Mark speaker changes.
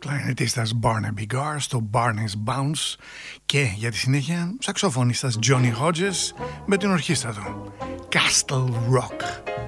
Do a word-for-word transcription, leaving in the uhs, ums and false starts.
Speaker 1: κλαρινετίστας Barnaby Garr στο Barney's Bounce και για τη συνέχεια σαξοφωνίστας Johnny Hodges με την ορχήστρα του Castle Rock.